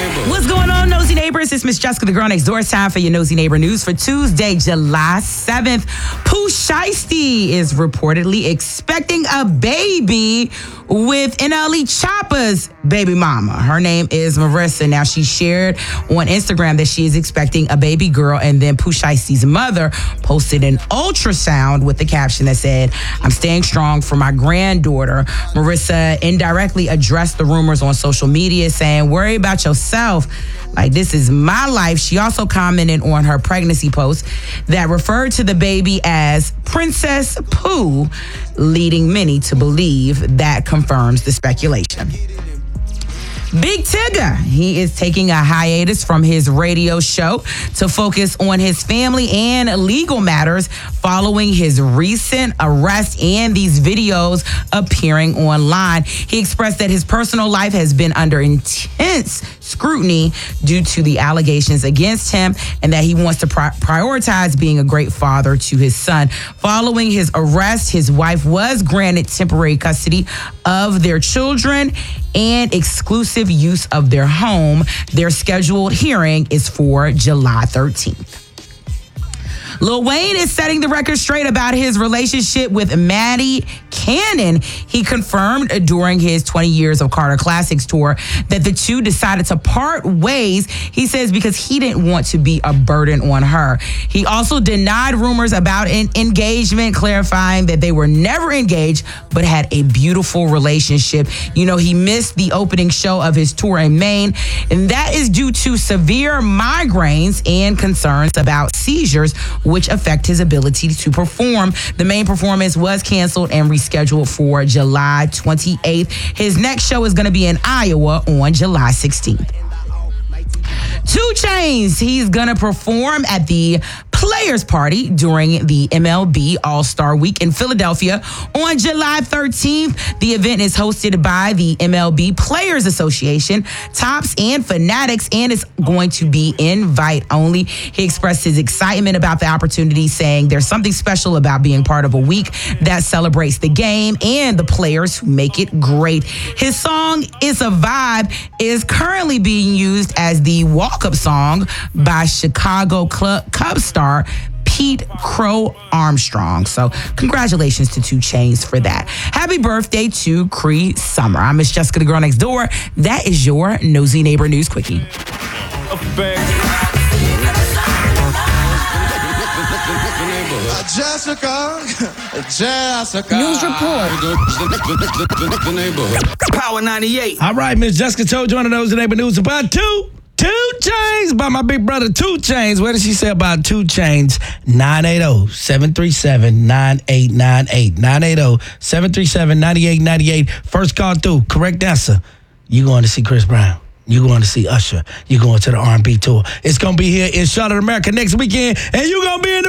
What's going on, Nosy Neighbors? It's Miss Jessica, the girl next door. It's time for your Nosy Neighbor News for Tuesday, July 7th. Pooh Shiesty is reportedly expecting a baby with NLE Choppa's baby mama. Her name is Marissa. Now, she shared on Instagram that she is expecting a baby girl, and then Pooh Shiesty's mother posted an ultrasound with the caption that said, "I'm staying strong for my granddaughter." Marissa indirectly addressed the rumors on social media, saying, "Worry about yourself. Like, this is my life." She also commented on her pregnancy post that referred to the baby as Princess Pooh, leading many to believe that confirms the speculation. Big Tigger, he is taking a hiatus from his radio show to focus on his family and legal matters following his recent arrest and these videos appearing online. He expressed that his personal life has been under intense scrutiny due to the allegations against him, and that he wants to prioritize being a great father to his son. Following his arrest, his wife was granted temporary custody of their children and exclusive use of their home. Their scheduled hearing is for July 13th. Lil Wayne is setting the record straight about his relationship with Maddie Cannon. He confirmed during his 20 Years of Carter Classics tour that the two decided to part ways, he says, because he didn't want to be a burden on her. He also denied rumors about an engagement, clarifying that they were never engaged but had a beautiful relationship. You know, he missed the opening show of his tour in Maine, and that is due to severe migraines and concerns about seizures, which affect his ability to perform. The main performance was canceled and rescheduled for July 28th. His next show is going to be in Iowa on July 16th. 2 Chainz, he's going to perform at the Players Party during the MLB All-Star Week in Philadelphia on July 13th. The event is hosted by the MLB Players Association, Topps, and Fanatics, and it's going to be invite only. He expressed his excitement about the opportunity, saying there's something special about being part of a week that celebrates the game and the players who make it great. His song, "It's a Vibe," is currently being used as the walk-up song by Chicago Cubs star Pete Crow Armstrong. So congratulations to 2 Chainz for that. Happy birthday to Cree Summer. I'm Miss Jessica, the girl next door. That is your Nosy Neighbor News Quickie. Jessica. News report. Power 98. All right, Miss Jessica told you on the Nosy Neighbor News about 2 Chainz by my big brother 2 Chainz. What did she say about 2 Chainz? 980-737-9898. 980-737-9898. First call through. Correct answer. You going to see Chris Brown. You going to see Usher. You going to the R&B tour. It's going to be here in Charlotte, America next weekend, and you going to be in the